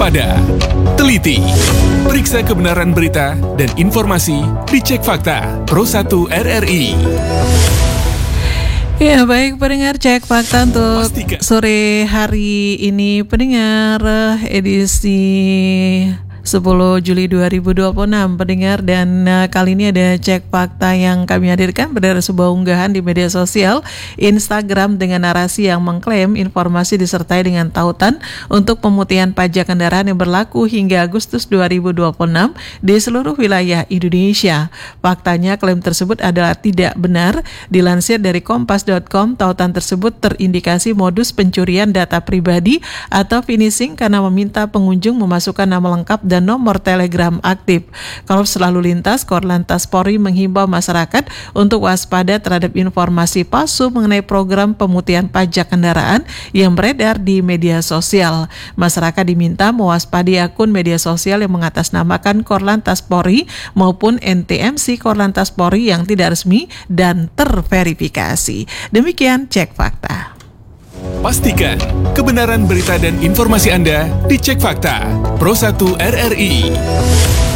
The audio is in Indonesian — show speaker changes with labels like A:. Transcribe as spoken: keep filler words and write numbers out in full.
A: waspada, teliti, periksa kebenaran berita dan informasi di Cek Fakta Pro satu R R I.
B: Ya baik pendengar Cek Fakta untuk Pastikan. Sore hari ini pendengar edisi sepuluh Juli dua ribu dua puluh enam pendengar, dan uh, kali ini ada Cek Fakta yang kami hadirkan pada sebuah unggahan di media sosial Instagram dengan narasi yang mengklaim informasi disertai dengan tautan untuk pemutihan pajak kendaraan yang berlaku hingga Agustus dua ribu dua puluh enam di seluruh wilayah Indonesia. Faktanya klaim tersebut adalah tidak benar. Dilansir dari kompas dot com, tautan tersebut terindikasi modus pencurian data pribadi atau finishing karena meminta pengunjung memasukkan nama lengkap dan nomor telegram aktif. Korps Lalu Lintas Korlantas Polri menghimbau masyarakat untuk waspada terhadap informasi palsu mengenai program pemutihan pajak kendaraan yang beredar di media sosial. Masyarakat diminta mewaspadai akun media sosial yang mengatasnamakan Korlantas Polri maupun N T M C Korlantas Polri yang tidak resmi dan terverifikasi. Demikian Cek Fakta.
A: Pastikan kebenaran berita dan informasi Anda di Cek Fakta Pro satu R R I.